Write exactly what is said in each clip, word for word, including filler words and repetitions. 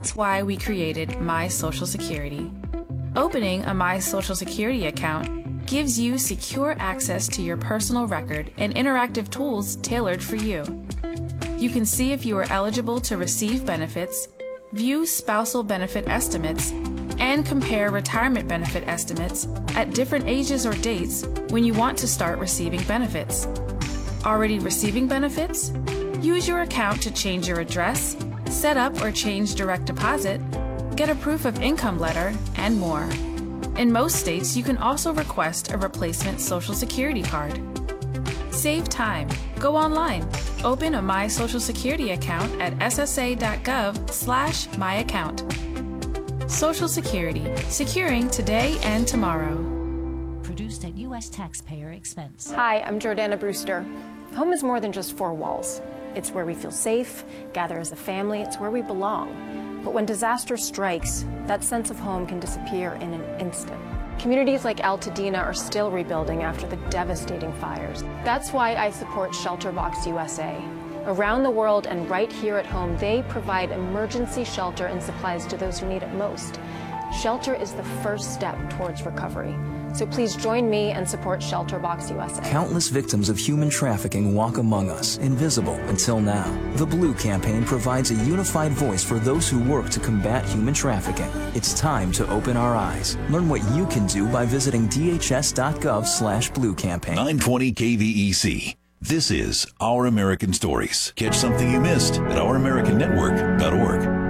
That's why we created My Social Security. Opening a My Social Security account gives you secure access to your personal record and interactive tools tailored for you. You can see if you are eligible to receive benefits, view spousal benefit estimates, and compare retirement benefit estimates at different ages or dates when you want to start receiving benefits. Already receiving benefits? Use your account to change your address, set up or change direct deposit, get a proof of income letter, and more. In most states, you can also request a replacement Social Security card. Save time. Go online. Open a My Social Security account at ssa.gov slash my account. Social Security, securing today and tomorrow. Produced at U S taxpayer expense. Hi, I'm Jordana Brewster. Home is more than just four walls. It's where we feel safe, gather as a family, it's where we belong. But when disaster strikes, that sense of home can disappear in an instant. Communities like Altadena are still rebuilding after the devastating fires. That's why I support ShelterBox U S A. Around the world and right here at home, they provide emergency shelter and supplies to those who need it most. Shelter is the first step towards recovery. So please join me and support ShelterBox U S A. Countless victims of human trafficking walk among us, invisible until now. The Blue Campaign provides a unified voice for those who work to combat human trafficking. It's time to open our eyes. Learn what you can do by visiting dhs.gov slash blue campaign. nine twenty K V E C. This is Our American Stories. Catch something you missed at our american network dot org.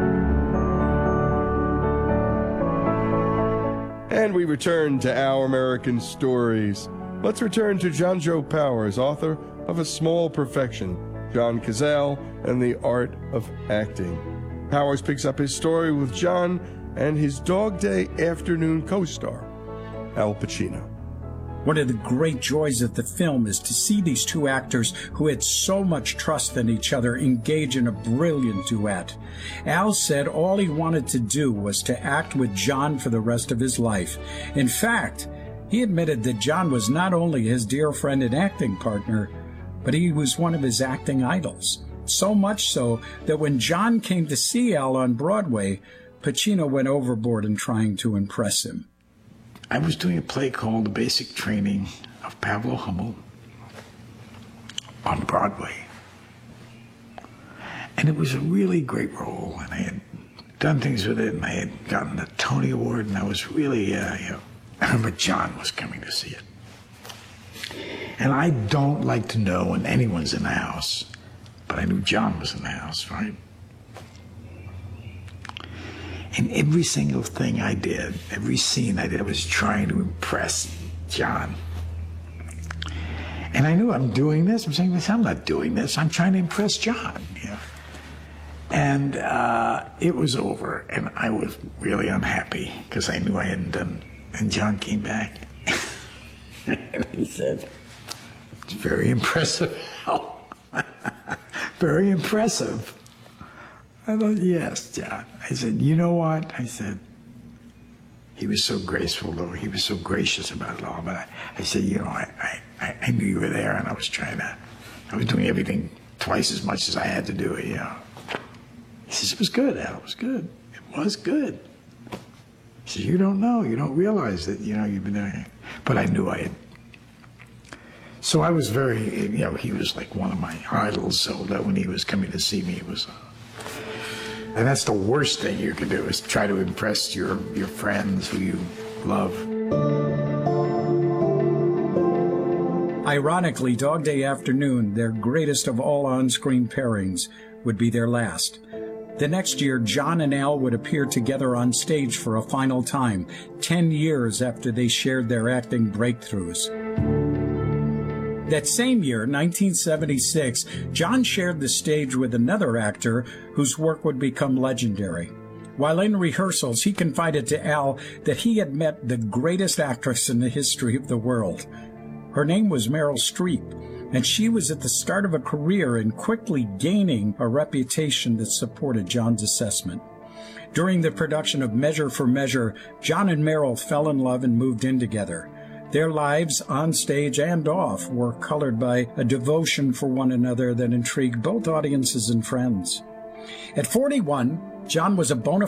And we return to Our American Stories. Let's return to John Joe Powers, author of A Small Perfection, John Cazale and the Art of Acting. Powers picks up his story with John and his Dog Day Afternoon co-star, Al Pacino. One of the great joys of the film is to see these two actors who had so much trust in each other engage in a brilliant duet. Al said all he wanted to do was to act with John for the rest of his life. In fact, he admitted that John was not only his dear friend and acting partner, but he was one of his acting idols. So much so that when John came to see Al on Broadway, Pacino went overboard in trying to impress him. I was doing a play called The Basic Training of Pablo Hummel on Broadway. And it was a really great role, and I had done things with it, and I had gotten a Tony Award, and I was really, uh, you know, I remember John was coming to see it. And I don't like to know when anyone's in the house, but I knew John was in the house, right? And every single thing I did, every scene I did, I was trying to impress John. And I knew I'm doing this. I'm saying, I'm not doing this. I'm trying to impress John. You know? And uh, it was over, and I was really unhappy because I knew I hadn't done. And John came back, and he said, "It's very impressive, Al. Very impressive." I thought, yes, John. I said, you know what? I said, he was so graceful, though. He was so gracious about it all. But I, I said, you know, I, I, I knew you were there, and I was trying to, I was doing everything twice as much as I had to do it, you know. He says, it was good, Al. It was good. It was good. He says, you don't know. You don't realize that, you know, you've been doing it. But I knew I had. So I was very, you know, he was like one of my idols, so that when he was coming to see me, it was... Uh, And that's the worst thing you can do, is try to impress your, your friends who you love. Ironically, Dog Day Afternoon, their greatest of all on-screen pairings, would be their last. The next year, John and Al would appear together on stage for a final time, ten years after they shared their acting breakthroughs. That same year, nineteen seventy-six, John shared the stage with another actor whose work would become legendary. While in rehearsals, he confided to Al that he had met the greatest actress in the history of the world. Her name was Meryl Streep, and she was at the start of a career and quickly gaining a reputation that supported John's assessment. During the production of Measure for Measure, John and Meryl fell in love and moved in together. Their lives, on stage and off, were colored by a devotion for one another that intrigued both audiences and friends. At forty-one, John was a bona